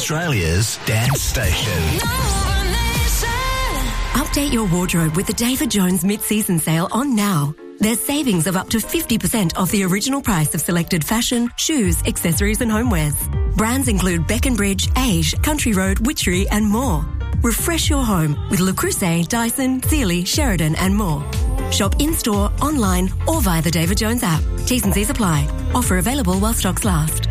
Australia's dance station. Update your wardrobe with the David Jones mid-season sale on now. There's savings of up to 50% off the original price of selected fashion, shoes, accessories and homewares. Brands include Beckenbridge, Age, Country Road, Witchery and more. Refresh your home with Le Creuset, Dyson, Sealy, Sheridan and more. Shop in-store, online or via the David Jones app. T's and C's apply. Offer available while stocks last.